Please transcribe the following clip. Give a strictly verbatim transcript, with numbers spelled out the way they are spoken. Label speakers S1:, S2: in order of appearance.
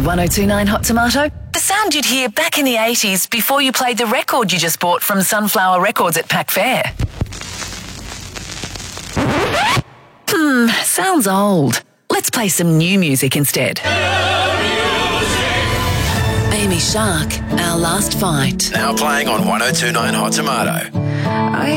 S1: one oh two point nine Hot Tomato? The sound you'd hear back in the eighties before you played the record you just bought from Sunflower Records at Pack Fair. Hmm, sounds old. Let's play some new music instead. Amy Shark, Our Last Fight.
S2: Now playing on one oh two point nine Hot Tomato.